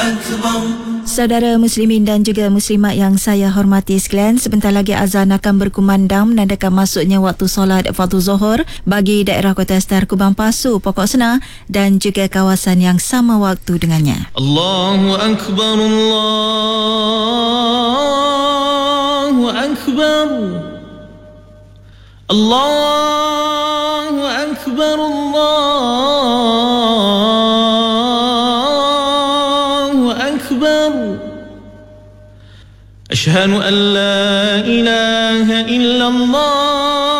Saudara muslimin dan juga muslimat yang saya hormati sekalian, sebentar lagi azan akan berkumandang menandakan masuknya waktu solat fardu zuhur bagi daerah Kota Star, Kubang Pasu, Pokok Senar dan juga kawasan yang sama waktu dengannya. Allahu Akbar, Allahu Akbar, Allahu Akbar, Allahu Akbar. Ashhadu an la ilaha illallah